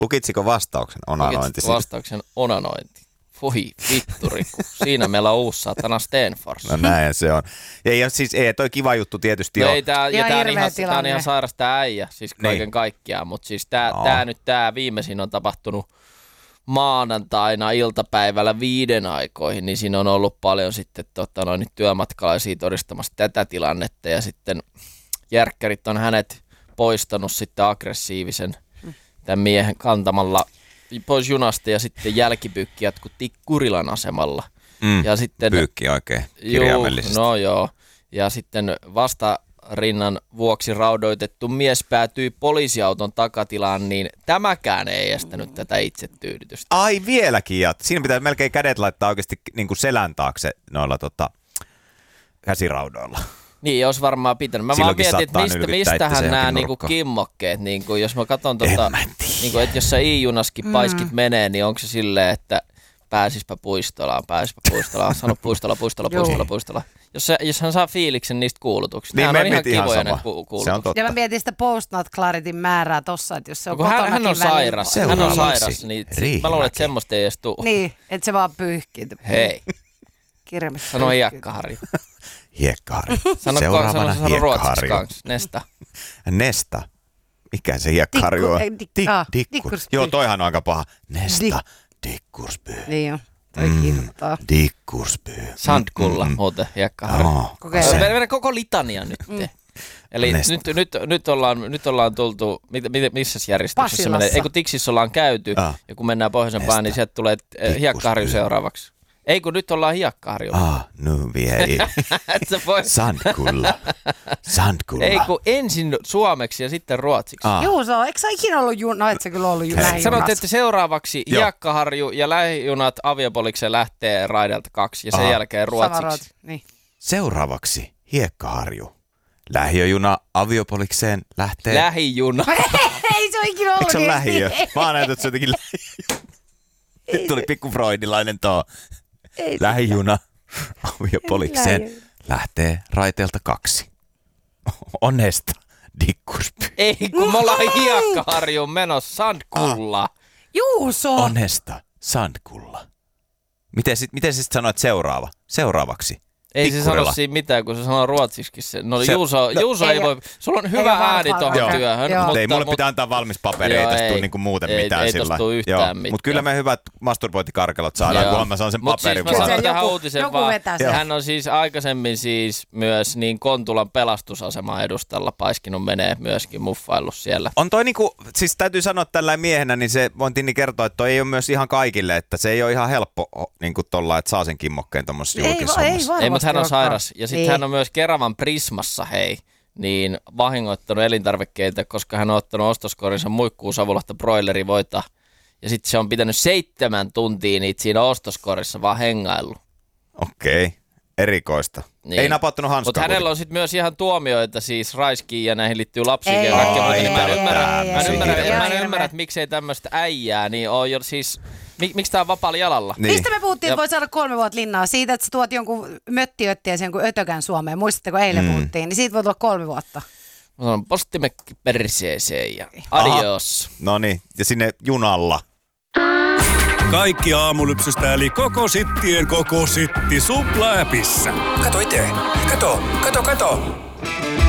Lukitsiko vastauksen onanointi? Vastauksen onanointi. Voi vitturi, siinä meillä on uusi satana Stenfors. No näin se on. Ja siis ei toi kiva juttu tietysti ole. Tää on ihan sairas tää äijä, siis kaiken kaikkiaan. Mutta siis tää viimeisin on tapahtunut maanantaina iltapäivällä 5 aikoihin, niin siinä on ollut paljon sitten työmatkalaisia todistamassa tätä tilannetta. Ja sitten järkkärit on hänet poistanut sitten aggressiivisen tämän miehen kantamalla pois junasta ja sitten jälkipyykki jatkutti Kurilan asemalla. Ja sitten, pyykki oikein kirjaimellisesti. No joo. Ja sitten vastarinnan vuoksi raudoitettu mies päätyi poliisiauton takatilaan, niin tämäkään ei estänyt tätä itsetyydytystä. Ai vieläkin, ja siinä pitää melkein kädet laittaa oikeasti niin kuin selän taakse noilla käsiraudoilla. Niin, olisi varmaan pitänyt. Mä vaan mietin, että mistähän nämä niinku kimmokkeet, niinku, jos mä katson niinku, että jos sä I-junaskin paiskit menee, niin onko se silleen, että pääsispä puistolaan, sano puistola. Jos hän saa fiiliksen niistä kuulutuksista. Niin, nämä on ihan kivoja ne kuulutukset. Ja mä mietin sitä post-nut clarityn määrää tossa, että jos se on kotonakin hän on sairas, niin mä luulen, että semmoista ei edes tule. Niin, että se vaan pyyhkii. Hei. Kirjallisesti. Sano Hiekkaharju. Hiekkaharju. Seuraavana Hiekkaharju. Nesta. Mikä se Hiekkaharju on? Dikkurs. Joo, toihan on aika paha. Nesta. Dikkurspyy. Niin on. Toi kiinnostaa. Dikkurspyy. Sandkulla muuten Hiekkaharju. Mennään koko litania nyt. Eli nyt ollaan tultu, missä järjestyksessä menee? Ei kun Tiksissä ollaan käyty ja kun mennään pohjoisempaan, niin sieltä tulee Hiekkaharju seuraavaksi. Ei kun nyt ollaan Hiekkaharjulla. No vie. Sandkulla. Ei kun ensin suomeksi ja sitten ruotsiksi. Juuso, eikö sä ikinä ollut et sä kyllä ollut lähijunassa? Sanotte, että seuraavaksi Hiekkaharju ja lähijunat Aviopolikseen lähtee raidelta 2 ja sen jälkeen ruotsiksi. Niin. Seuraavaksi Hiekkaharju. Lähiöjuna Aviopolikseen lähtee. Lähijuna. Ei se ole ikinä ollut. Eikö se ole lähiö? Mä oon näytät, että se on jotenkin lähiö. Nyt tuli pikku freudilainen tuo. Lähijuna Aviopolikseen lähtee raiteelta 2. Onnesta, Dikkurspy. Ei, kun me ollaan Hiekkaharjuun menossa Sandkulla. Juuso. Onnesta, Sandkulla. Miten sitten sanoit seuraavaksi? Ei se sano siinä mitään, kun se sanoo ruotsiksikin. Juuso ei voi. Sulla on hyvä ääni tuohon työhön. Mutta ei mulle pitää antaa valmis paperi, ei tosta tule niinku muuten mitään ei sillä. Ei tosta yhtään mitään. Mutta kyllä me hyvät masturbointikarkelot saadaan, kunhan mä saan sen paperin. Mutta siis mä sanon tähän uutisen vaan. Hän on siis aikaisemmin myös niin Kontulan pelastusaseman edustalla paiskinut menee myöskin muffaillut siellä. On toi niinku, siis täytyy sanoa tällä miehenä, niin se voin Tinni kertoa, että toi ei ole myös ihan kaikille, että se ei ole ihan helppo niinku tolla, että saa sen kimmokkeen tommosessa julkishommassa. Ei, mutta hän on sairas. Ja sitten hän on myös Keravan Prismassa, niin vahingoittanut elintarvikkeita, koska hän on ottanut ostoskorinsa muikkuusavulasta broilerivoita. Ja sitten se on pitänyt 7 tuntia niitä siinä ostoskorissa vaan hengaillut. Okei, erikoista. Niin. Ei napattanut hanskaa. Mutta hänellä on sitten myös ihan tuomioita siis raiskiin ja näihin liittyy lapsiin ja kaikkea muuta. Niin mä en ymmärrä, että miksei tämmöistä äijää, niin on jo siis. Miksi tää on vapaalla jalalla? Niin. Mistä me puhuttiin, että voi saada 3 vuotta linnaa? Siitä, että sä tuot jonkun möttiöttiäisen jonkun ötökän Suomeen. Muistatteko eilen puhuttiin? Niin siitä voi tulla 3 vuotta. Mä sanon postimekki perseeseen ja adios. Noniin, ja sinne junalla. Kaikki aamulypsystä eli koko sitti supla-appissa. Kato itse. Kato.